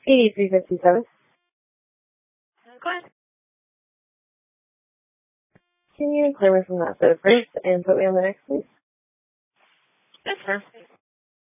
8357. Go ahead. Can you clear me from that set of first and put me on the next, please? Yes, sir.